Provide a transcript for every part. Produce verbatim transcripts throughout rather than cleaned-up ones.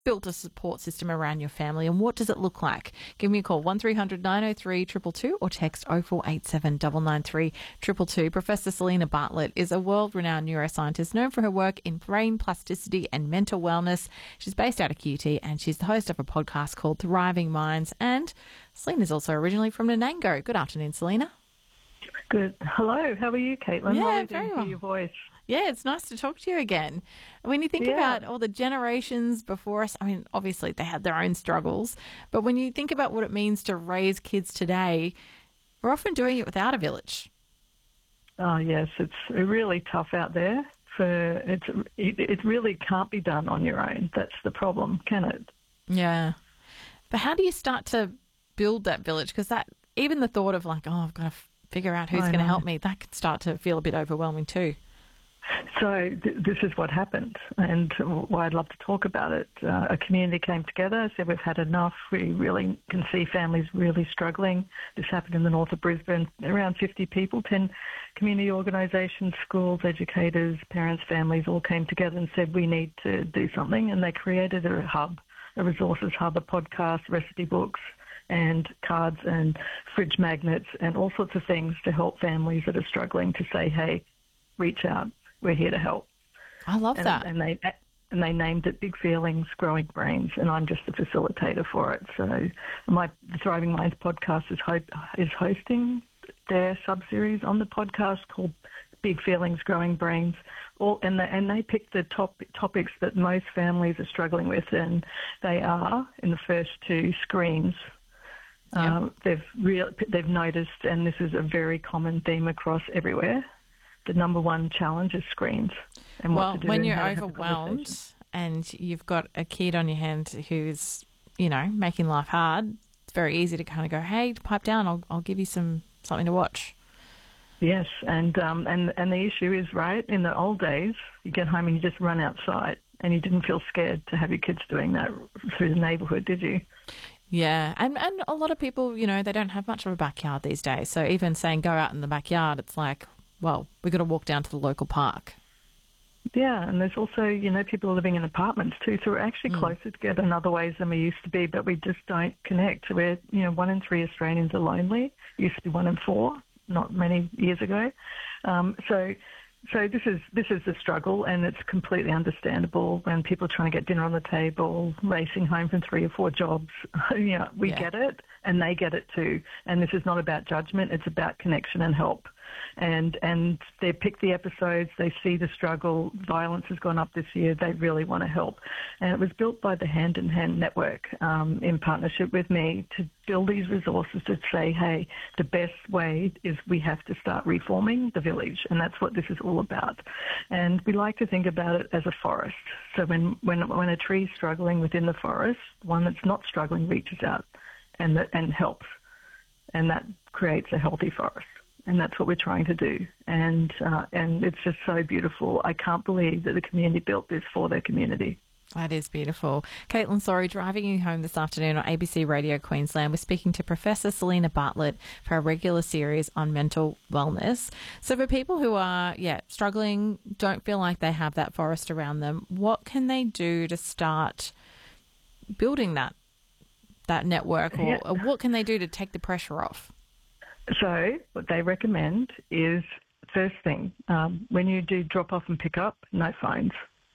built a support system around your family, and what does it look like? Give me a call, one three hundred nine oh three two two two, or text oh four eight seven nine nine three two two two. Professor Selena Bartlett is a world-renowned neuroscientist known for her work in brain plasticity and mental wellness. She's based out of Q T, and she's the host of a podcast called Thriving Minds. And Selena's also originally from Nanango. Good afternoon, Selena. Good. Hello. How are you, Caitlin? Yeah, Lovely very to well. hear your voice. Yeah, it's nice to talk to you again. When you think Yeah. about all the generations before us, I mean, obviously they had their own struggles, but when you think about what it means to raise kids today, we're often doing it without a village. Oh, yes. It's really tough out there. For it's it, it really can't be done on your own. That's the problem, can it? Yeah. But how do you start to build that village? Because that, even the thought of like, oh, I've got to figure out who's I going to know. help me, that could start to feel a bit overwhelming too. So th- this is what happened, and why I'd love to talk about it. Uh, a community came together, said we've had enough. We really can see families really struggling. This happened in the north of Brisbane. Around fifty people, ten community organisations, schools, educators, parents, families all came together and said we need to do something, and they created a hub, a resources hub, a podcast, recipe books, and cards and fridge magnets and all sorts of things to help families that are struggling to say, hey, reach out. We're here to help. I love and, that. And they and they named it Big Feelings, Growing Brains, and I'm just the facilitator for it. So my the Thriving Minds podcast is ho- is hosting their sub-series on the podcast called Big Feelings, Growing Brains. All, and, the, and they pick the top topics that most families are struggling with, and they are, in the first two screens, Yep. um, they've real, they've noticed, and this is a very common theme across everywhere, the number one challenge is screens. And Well, what to do when and you're how to have a overwhelmed conversation. and you've got a kid on your hand who's, you know, making life hard, it's very easy to kind of go, hey, pipe down, I'll, I'll give you some something to watch. Yes, and, um, and, and the issue is, right, in the old days, you get home and you just run outside, and you didn't feel scared to have your kids doing that through the neighbourhood, did you? Yeah, and and a lot of people, you know, they don't have much of a backyard these days. So even saying go out in the backyard, it's like, well, we've got to walk down to the local park. Yeah, and there's also, you know, people living in apartments too, so we're actually Mm. closer together in other ways than we used to be, but we just don't connect. We're, you know, one in three Australians are lonely. Used to be one in four, not many years ago. Um, so, so this is this is the struggle, and it's completely understandable when people are trying to get dinner on the table, racing home from three or four jobs. You know, we Yeah. get it, and they get it too. And this is not about judgment; it's about connection and help. And and they pick the episodes, they see the struggle, violence has gone up this year, they really want to help. And it was built by the Hand in Hand Network um, in partnership with me to build these resources to say, hey, the best way is we have to start reforming the village, and that's what this is all about. And we like to think about it as a forest. So when, when, when a tree's struggling within the forest, one that's not struggling reaches out and, that, and helps, and that creates a healthy forest. And that's what we're trying to do. And uh, and it's just so beautiful. I can't believe that the community built this for their community. That is beautiful. Caitlin Sorry, driving you home this afternoon on A B C Radio Queensland. We're speaking to Professor Selena Bartlett for our regular series on mental wellness. So for people who are, yeah, struggling, don't feel like they have that forest around them, what can they do to start building that that network, or, Yeah. or what can they do to take the pressure off? So what they recommend is, first thing, um, when you do drop off and pick up, no phones.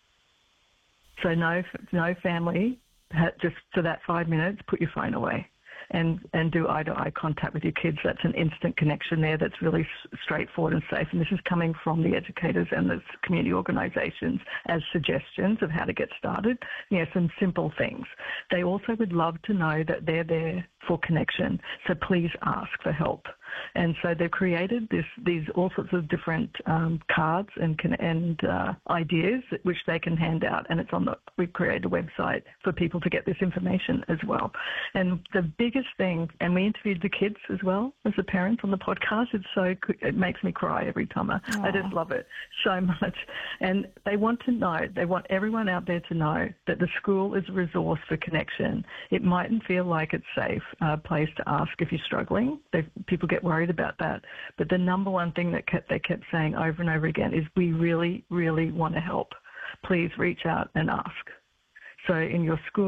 So no, no family, just for that five minutes, put your phone away and, and do eye-to-eye contact with your kids. That's an instant connection there that's really s- straightforward and safe. And this is coming from the educators and the community organisations as suggestions of how to get started. You know, some simple things. They also would love to know that they're there for connection. So please ask for help. And so they've created this, these all sorts of different um, cards and can, and uh, ideas which they can hand out. And it's on the, we've created a website for people to get this information as well. And the biggest thing, and we interviewed the kids as well as the parents on the podcast. It's so, it makes me cry every time. I, I just love it so much. And they want to know, they want everyone out there to know that the school is a resource for connection. It mightn't feel like it's safe, a place to ask if you're struggling. They, people get worried about that. But the number one thing that kept, they kept saying over and over again is, we really, really want to help. Please reach out and ask. So in your school